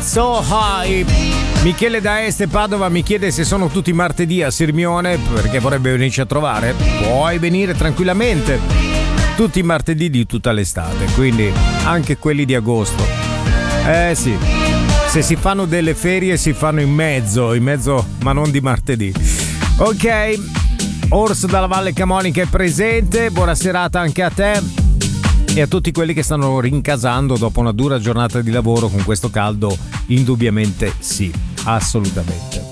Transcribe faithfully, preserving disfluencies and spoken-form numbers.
So High. Michele da Este Padova mi chiede se sono tutti martedì a Sirmione perché vorrebbe venirci a trovare. Puoi venire tranquillamente tutti i martedì di tutta l'estate, quindi anche quelli di agosto. Eh sì, se si fanno delle ferie si fanno in mezzo, in mezzo ma non di martedì. Ok, Orso dalla Valle Camonica è presente, buona serata anche a te e a tutti quelli che stanno rincasando dopo una dura giornata di lavoro con questo caldo. Indubbiamente sì, assolutamente.